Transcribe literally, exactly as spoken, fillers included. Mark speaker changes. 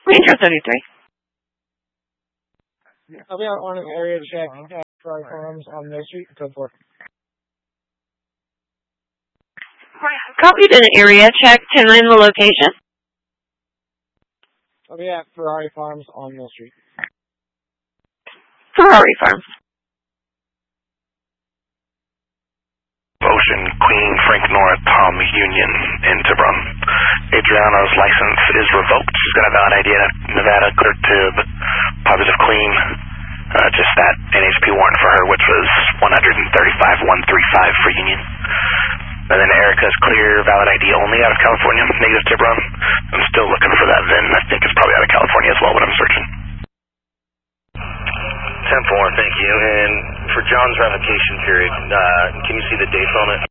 Speaker 1: Ranger thirty-three.
Speaker 2: I'll be out on an area check at Ferrari Farms on Mill Street. Go for it.
Speaker 1: Copied an area check. ten nine the location.
Speaker 2: I'll be at Ferrari Farms on Mill Street.
Speaker 1: Ferrari Farms.
Speaker 3: Ocean Queen Frank Nora Tom Union in Tiburon. Adriana's license is revoked. She's got a valid I D in Nevada, clear to positive clean. Uh, just that N H P warrant for her, which was one thirty-five one thirty-five for Union. And then Erica's clear, valid I D only out of California, negative Tiburon. I'm still looking for that VIN. I think it's probably out of California as well, but I'm searching. ten four, thank you. And for John's revocation period, uh, can you see the dates on it?